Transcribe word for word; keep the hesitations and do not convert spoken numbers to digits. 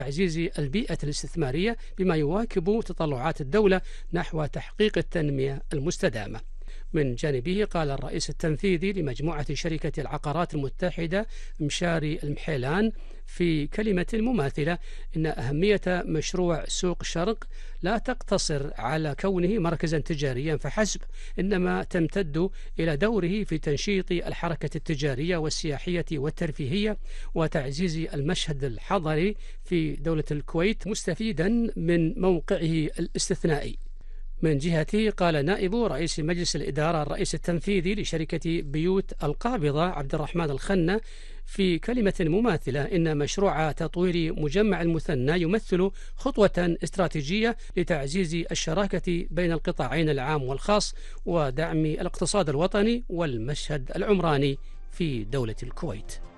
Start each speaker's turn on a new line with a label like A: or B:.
A: تعزيز البيئة الاستثمارية بما يواكب تطلعات الدولة نحو تحقيق التنمية المستدامة. من جانبه قال الرئيس التنفيذي لمجموعة شركة العقارات المتحدة مشاري المحيلان في كلمة مماثلة إن أهمية مشروع سوق الشرق لا تقتصر على كونه مركزا تجاريا فحسب، إنما تمتد إلى دوره في تنشيط الحركة التجارية والسياحية والترفيهية وتعزيز المشهد الحضري في دولة الكويت مستفيدا من موقعه الاستثنائي. من جهته قال نائب رئيس مجلس الإدارة الرئيس التنفيذي لشركة بيوت القابضة عبد الرحمن الخنة في كلمة مماثلة إن مشروع تطوير مجمع المثنى يمثل خطوة استراتيجية لتعزيز الشراكة بين القطاعين العام والخاص ودعم الاقتصاد الوطني والمشهد العمراني في دولة الكويت.